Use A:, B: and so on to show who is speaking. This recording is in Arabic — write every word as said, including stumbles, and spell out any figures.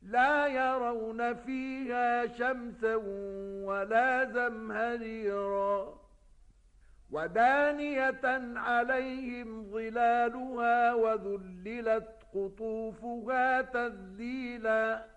A: لا يرون فيها شمسا ولا زمهريرا ودانية عليهم ظلالها وذللت قطوفها تذليلا